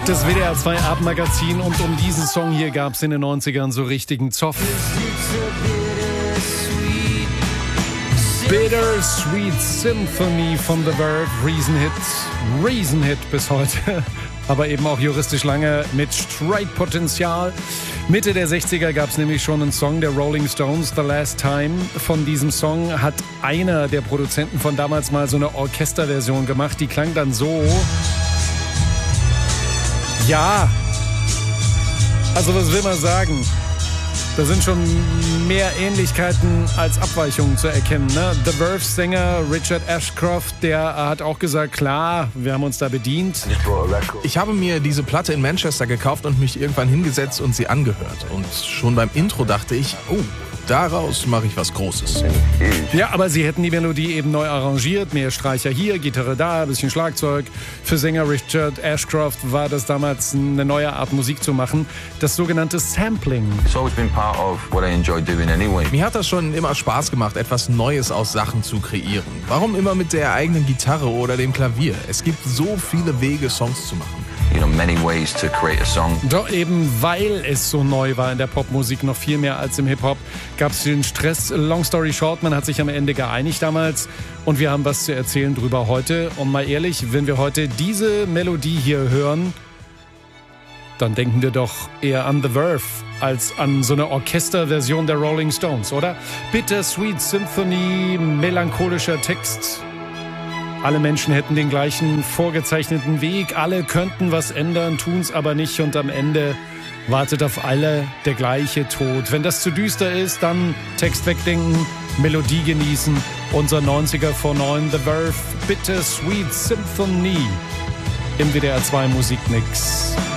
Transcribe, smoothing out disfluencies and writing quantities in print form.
Das WDR 2 Abendmagazin, und um diesen Song hier gab es in den 90ern so richtigen Zoff. Bittersweet Symphony von The Verve, Riesenhit bis heute, aber eben auch juristisch lange mit Streitpotenzial. Mitte der 60er gab es nämlich schon einen Song der Rolling Stones, The Last Time. Von diesem Song hat einer der Produzenten von damals mal so eine Orchesterversion gemacht, die klang dann so. Ja, also was will man sagen? Da sind schon mehr Ähnlichkeiten als Abweichungen zu erkennen. Ne? The Verve-Sänger Richard Ashcroft, der hat auch gesagt, klar, wir haben uns da bedient. Ich habe mir diese Platte in Manchester gekauft und mich irgendwann hingesetzt und sie angehört. Und schon beim Intro dachte ich, oh, daraus mache ich was Großes. Ja, aber sie hätten die Melodie eben neu arrangiert. Mehr Streicher hier, Gitarre da, ein bisschen Schlagzeug. Für Sänger Richard Ashcroft war das damals eine neue Art Musik zu machen. Das sogenannte Sampling. Mir hat das schon immer Spaß gemacht, etwas Neues aus Sachen zu kreieren. Warum immer mit der eigenen Gitarre oder dem Klavier? Es gibt so viele Wege, Songs zu machen. Doch eben weil es so neu war in der Popmusik, noch viel mehr als im Hip-Hop, gab es den Stress. Long story short, man hat sich am Ende geeinigt damals und wir haben was zu erzählen drüber heute. Und mal ehrlich, wenn wir heute diese Melodie hier hören, dann denken wir doch eher an The Verve als an so eine Orchesterversion der Rolling Stones, oder? Bittersweet Symphony, melancholischer Text. Alle Menschen hätten den gleichen vorgezeichneten Weg, alle könnten was ändern, tun's aber nicht, und am Ende wartet auf alle der gleiche Tod. Wenn das zu düster ist, dann Text wegdenken, Melodie genießen. Unser 90er vor 9, The Verve, Bittersweet Symphony im WDR 2 Musikmix.